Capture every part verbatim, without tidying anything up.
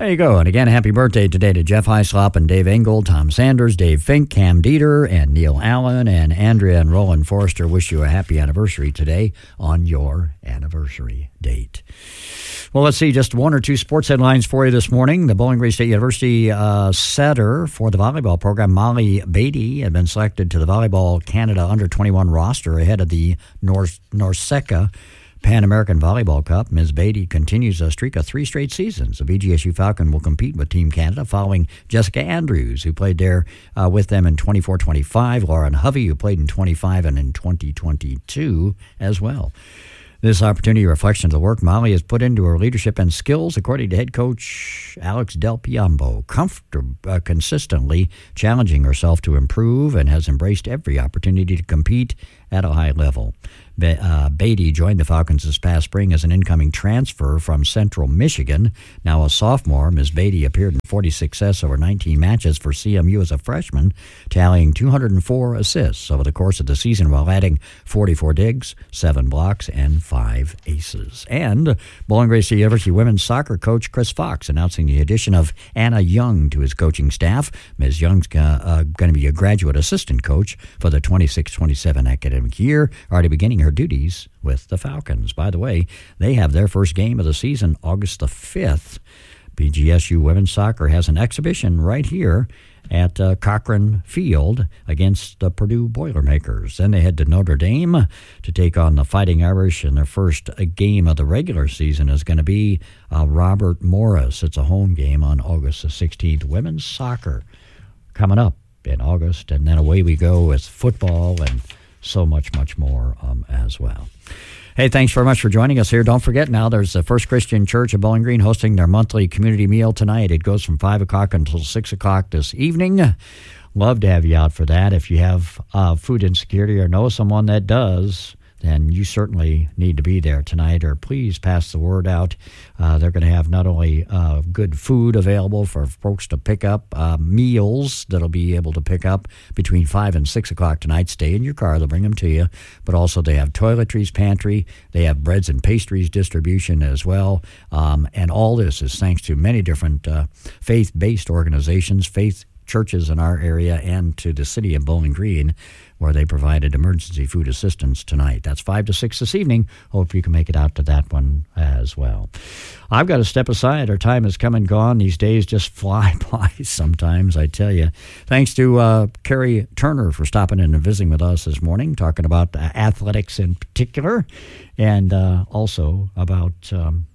There you go. And again, happy birthday today to Jeff Hyslop and Dave Engel, Tom Sanders, Dave Fink, Cam Dieter, and Neil Allen, and Andrea and Roland Forrester wish you a happy anniversary today on your anniversary date. Well, let's see, just one or two sports headlines for you this morning. The Bowling Green State University uh, setter for the volleyball program, Molly Beatty, had been selected to the Volleyball Canada under twenty-one roster ahead of the North NORCECA Pan American Volleyball Cup. Miz Beatty continues a streak of three straight seasons. The V G S U Falcon will compete with Team Canada following Jessica Andrews, who played there uh, with them in twenty-four twenty-five, Lauren Hovey, who played in twenty-five and in twenty twenty-two as well. This opportunity reflects on the work Molly has put into her leadership and skills, according to head coach Alex Del Piombo, comfort- uh, consistently challenging herself to improve and has embraced every opportunity to compete at a high level. Be- uh, Beatty joined the Falcons this past spring as an incoming transfer from Central Michigan. Now a sophomore, Miz Beatty appeared in forty success over nineteen matches for C M U as a freshman, tallying two hundred four assists over the course of the season while adding forty-four digs, seven blocks, and five aces. And Bowling Green State University women's soccer coach Chris Fox announcing the addition of Anna Young to his coaching staff. Miz Young's uh, uh, going to be a graduate assistant coach for the twenty-six twenty-seven academic year, already beginning her doties with the Falcons. By the way, they have their first game of the season August the fifth. B G S U Women's Soccer has an exhibition right here at uh, Cochran Field against the Purdue Boilermakers. Then they head to Notre Dame to take on the Fighting Irish, and their first uh, game of the regular season is going to be uh, Robert Morris. It's a home game on August the sixteenth. Women's soccer coming up in August, and then away we go with football and so much, much more um, as well. Hey, thanks very much for joining us here. Don't forget now, there's the First Christian Church of Bowling Green hosting their monthly community meal tonight. It goes from five o'clock until six o'clock this evening. Love to have you out for that. If you have uh, food insecurity or know someone that does, then you certainly need to be there tonight, or please pass the word out. Uh, they're going to have not only uh, good food available for folks to pick up, uh, meals that'll be able to pick up between five and six o'clock tonight. Stay in your car. They'll bring them to you. But also they have toiletries, pantry. They have breads and pastries distribution as well. Um, and all this is thanks to many different uh, faith-based organizations, faith churches in our area, and to the city of Bowling Green, where they provided emergency food assistance tonight. That's five to six this evening. Hope you can make it out to that one as well. I've got to step aside. Our time has come and gone. These days just fly by sometimes, I tell you. Thanks to uh, Carrie Turner for stopping in and visiting with us this morning, talking about uh, athletics in particular, and uh, also about Um,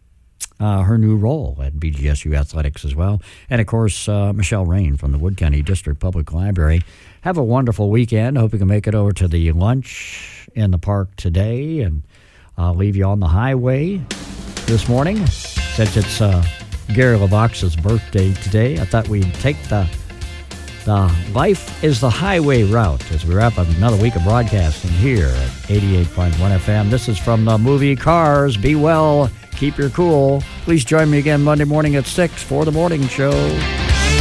Uh, her new role at B G S U Athletics as well. And, of course, uh, Michelle Rain from the Wood County District Public Library. Have a wonderful weekend. Hope you can make it over to the lunch in the park today. And I'll leave you on the highway this morning. Since it's uh, Gary LaVox's birthday today, I thought we'd take the, the Life is the Highway route as we wrap up another week of broadcasting here at eighty-eight point one F M. This is from the movie Cars. Be well. Keep your cool. Please join me again Monday morning at six for The Morning Show.